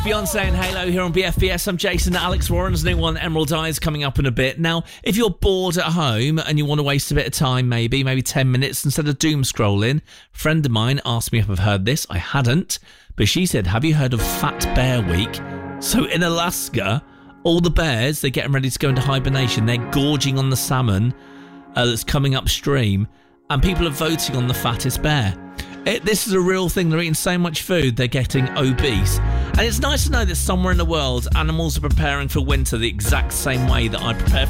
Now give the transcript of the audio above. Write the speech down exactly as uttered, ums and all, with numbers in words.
Beyonce and Halo here on B F B S. I'm Jason. Alex Warren's new one, Emerald Eyes, coming up in a bit. Now, if you're bored at home and you want to waste a bit of time, maybe, maybe ten minutes instead of doom scrolling, a friend of mine asked me if I've heard this. I hadn't, but she said, have you heard of Fat Bear Week? So in Alaska, all the bears, they're getting ready to go into hibernation. They're gorging on the salmon uh, that's coming upstream, and people are voting on the fattest bear. It, this is a real thing. They're eating so much food, they're getting obese. And it's nice to know that somewhere in the world, animals are preparing for winter the exact same way that I prepare for